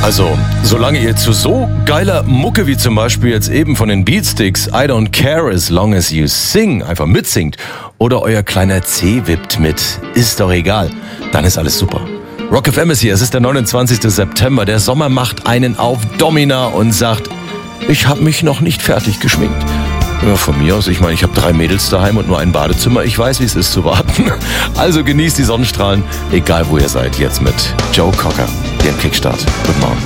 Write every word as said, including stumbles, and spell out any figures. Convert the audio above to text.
Also, solange ihr zu so geiler Mucke wie zum Beispiel jetzt eben von den Beatsticks I Don't Care As Long As You Sing einfach mitsingt oder euer kleiner C wippt mit, ist doch egal, dann ist alles super. Rock F M ist hier, es ist der neunundzwanzigster September, der Sommer macht einen auf Domina und sagt, ich habe mich noch nicht fertig geschminkt. Ja, von mir aus, ich meine, ich habe drei Mädels daheim und nur ein Badezimmer, ich weiß, wie es ist zu warten. Also genießt die Sonnenstrahlen, egal wo ihr seid, jetzt mit Joe Cocker, dem Kickstart. Guten Morgen.